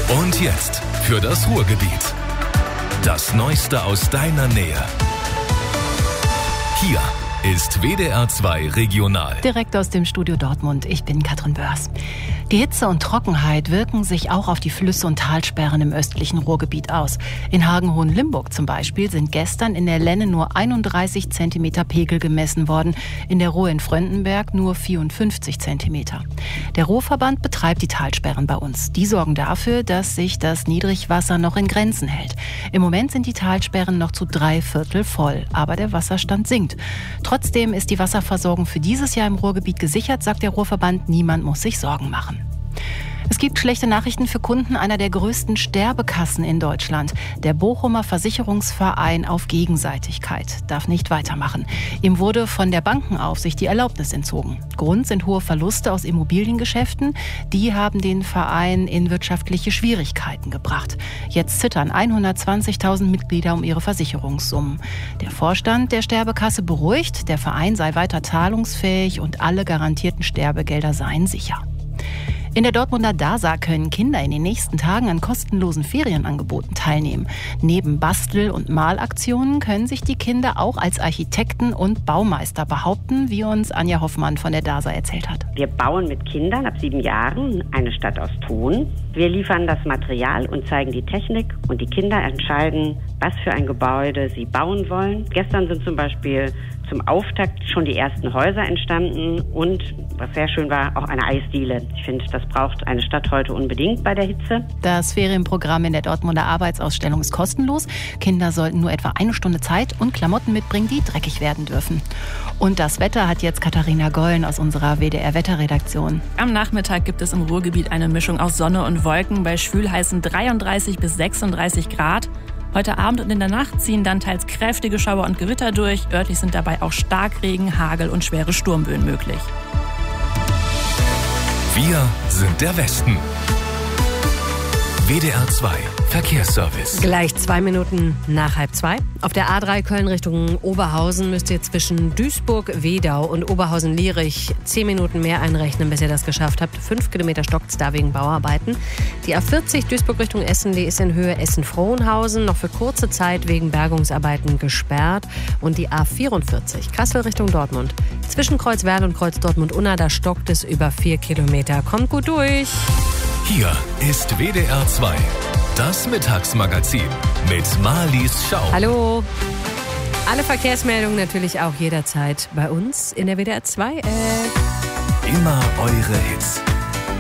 Und jetzt für das Ruhrgebiet. Das Neueste aus deiner Nähe. Hier ist WDR 2 Regional. Direkt aus dem Studio Dortmund. Ich bin Katrin Börs. Die Hitze und Trockenheit wirken sich auch auf die Flüsse und Talsperren im östlichen Ruhrgebiet aus. In Hagen-Hohenlimburg zum Beispiel sind gestern in der Lenne nur 31 cm Pegel gemessen worden, in der Ruhr in Fröndenberg nur 54 cm. Der Ruhrverband betreibt die Talsperren bei uns. Die sorgen dafür, dass sich das Niedrigwasser noch in Grenzen hält. Im Moment sind die Talsperren noch zu 3/4 voll, aber der Wasserstand sinkt. Trotzdem ist die Wasserversorgung für dieses Jahr im Ruhrgebiet gesichert, sagt der Ruhrverband. Niemand muss sich Sorgen machen. Es gibt schlechte Nachrichten für Kunden einer der größten Sterbekassen in Deutschland. Der Bochumer Versicherungsverein auf Gegenseitigkeit darf nicht weitermachen. Ihm wurde von der Bankenaufsicht die Erlaubnis entzogen. Grund sind hohe Verluste aus Immobiliengeschäften. Die haben den Verein in wirtschaftliche Schwierigkeiten gebracht. Jetzt zittern 120.000 Mitglieder um ihre Versicherungssummen. Der Vorstand der Sterbekasse beruhigt, der Verein sei weiter zahlungsfähig und alle garantierten Sterbegelder seien sicher. In der Dortmunder DASA können Kinder in den nächsten Tagen an kostenlosen Ferienangeboten teilnehmen. Neben Bastel- und Malaktionen können sich die Kinder auch als Architekten und Baumeister behaupten, wie uns Anja Hoffmann von der DASA erzählt hat. Wir bauen mit Kindern ab 7 Jahren eine Stadt aus Ton. Wir liefern das Material und zeigen die Technik und die Kinder entscheiden, was für ein Gebäude sie bauen wollen. Gestern sind zum Beispiel zum Auftakt schon die ersten Häuser entstanden und, was sehr schön war, auch eine Eisdiele. Ich finde, das braucht eine Stadt heute unbedingt bei der Hitze. Das Ferienprogramm in der Dortmunder Arbeitsausstellung ist kostenlos. Kinder sollten nur etwa 1 Stunde Zeit und Klamotten mitbringen, die dreckig werden dürfen. Und das Wetter hat jetzt Katharina Gollen aus unserer WDR-Wetterredaktion. Am Nachmittag gibt es im Ruhrgebiet eine Mischung aus Sonne und Wolken bei schwülheißen 33 bis 36 Grad. Heute Abend und in der Nacht ziehen dann teils kräftige Schauer und Gewitter durch. Örtlich sind dabei auch Starkregen, Hagel und schwere Sturmböen möglich. Wir sind der Westen. WDR 2 Verkehrsservice. Gleich 2 Minuten nach 1:30. Auf der A3 Köln Richtung Oberhausen müsst ihr zwischen Duisburg, Wedau und Oberhausen-Lierich 10 Minuten mehr einrechnen, bis ihr das geschafft habt. 5 Kilometer stockt's da wegen Bauarbeiten. Die A40 Duisburg Richtung Essen, die ist in Höhe Essen-Frohnhausen noch für kurze Zeit wegen Bergungsarbeiten gesperrt. Und die A44 Kassel Richtung Dortmund. Zwischen Kreuzwerl und Kreuz Dortmund-Unna, da stockt es über 4 Kilometer. Kommt gut durch. Hier ist WDR 2, das Mittagsmagazin mit Marlies Schau. Hallo. Alle Verkehrsmeldungen natürlich auch jederzeit bei uns in der WDR 2 App. Immer eure Hits.